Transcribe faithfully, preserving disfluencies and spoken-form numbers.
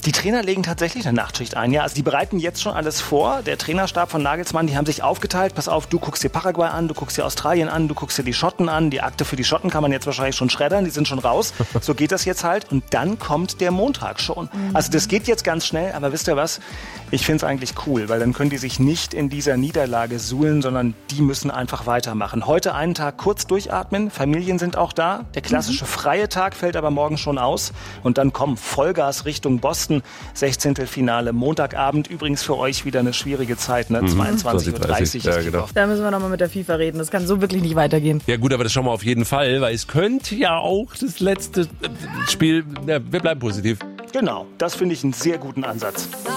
Die Trainer legen tatsächlich eine Nachtschicht ein. Ja, also die bereiten jetzt schon alles vor. Der Trainerstab von Nagelsmann, die haben sich aufgeteilt. Pass auf, du guckst dir Paraguay an, du guckst dir Australien an, du guckst dir die Schotten an. Die Akte für die Schotten kann man jetzt wahrscheinlich schon schreddern, die sind schon raus. So geht das jetzt halt. Und dann kommt der Montag schon. Also das geht jetzt ganz schnell, aber wisst ihr was? Ich finde es eigentlich cool, weil dann können die sich nicht in dieser Niederlage suhlen, sondern die müssen einfach weitermachen. Heute einen Tag kurz durchatmen, Familien sind auch da. Der klassische freie Tag fällt aber morgen schon aus. Und dann kommen Vollgas Richtung Boston. Sechzehntelfinale, Montagabend. Übrigens für euch wieder eine schwierige Zeit, ne? zweiundzwanzig Uhr dreißig ja, ist die genau. Woche. Da müssen wir nochmal mit der FIFA reden. Das kann so wirklich nicht weitergehen. Ja gut, aber das schauen wir auf jeden Fall, weil es könnte ja auch das letzte Spiel, ja, wir bleiben positiv. Genau, das finde ich einen sehr guten Ansatz.